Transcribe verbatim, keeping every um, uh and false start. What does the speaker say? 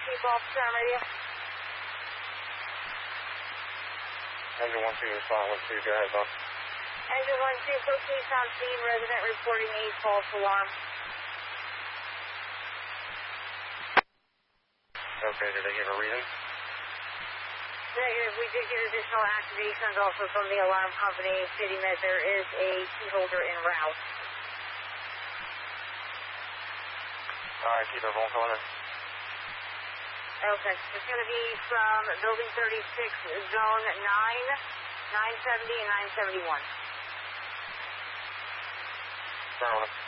Chief Officer on radio. Engine one two, respond one two, go ahead, boss. Engine one two, police on scene, resident reporting a false alarm. Okay, did they give a reason? Negative, we did get additional activations also from the alarm company stating that there is a key holder en route. Alright, keep everyone calling in. Okay, it's going to be from building thirty-six, zone nine, nine seventy, and nine seventy-one. Maryland.